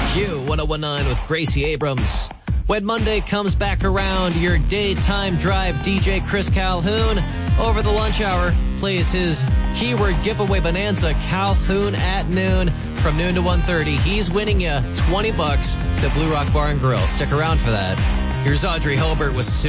Q1019 with Gracie Abrams. When Monday comes back around, your daytime drive DJ Chris Calhoun over the lunch hour plays his keyword giveaway bonanza, Calhoun at noon, from noon to 1:30. He's winning you $20 to Blue Rock Bar and Grill. Stick around for that. Here's Audrey Hobart with